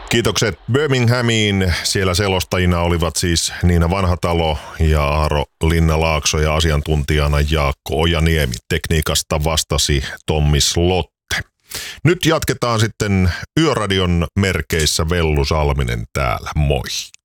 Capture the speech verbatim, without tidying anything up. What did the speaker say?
Kiitokset Birminghamiin. Siellä selostajina olivat siis Niina Vanhatalo ja Aaro Linnalaakso ja asiantuntijana Jaakko Ojaniemi. Tekniikasta vastasi Tommi Slotte. Nyt jatketaan sitten Yöradion merkeissä. Vellu Salminen täällä. Moi.